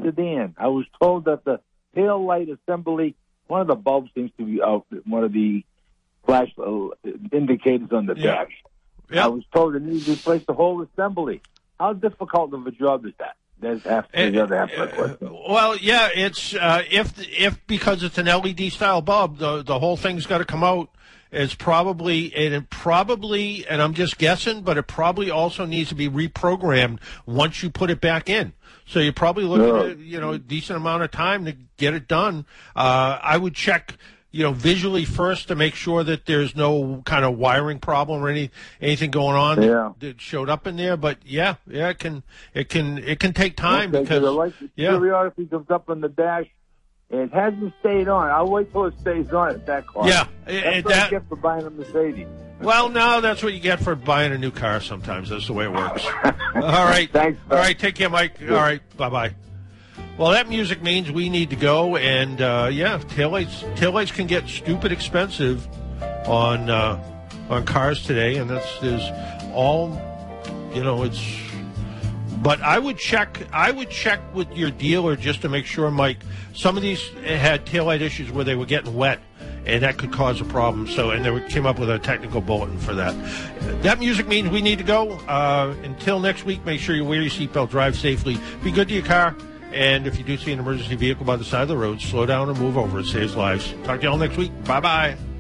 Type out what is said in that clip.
sedan. I was told that the tail light assembly, one of the bulbs seems to be out, one of the flash indicators on the dash. Yep. I was told it needs to replace the whole assembly. How difficult of a job is that? There's half the other half of the question. Well, yeah, it's if because it's an LED style bulb, the whole thing's got to come out. It's probably, and I'm just guessing, but it probably also needs to be reprogrammed once you put it back in. So you're probably looking at, a decent amount of time to get it done. I would check, visually first to make sure that there's no kind of wiring problem or anything going on that showed up in there. But it can take time because the light periodically comes up on the dash. It hasn't stayed on. I'll wait till it stays on at that car. Yeah. That's what I get for buying a Mercedes. Well, no, that's what you get for buying a new car sometimes. That's the way it works. All right. Thanks. All right, take care, Mike. All right, bye-bye. Well, that music means we need to go, and, taillights can get stupid expensive on cars today, and there's all, it's... But I would check with your dealer just to make sure, Mike. Some of these had taillight issues where they were getting wet, and that could cause a problem. And they came up with a technical bulletin for that. That music means we need to go. Until next week, make sure you wear your seatbelt, drive safely, be good to your car, and if you do see an emergency vehicle by the side of the road, slow down and move over. It saves lives. Talk to you all next week. Bye-bye.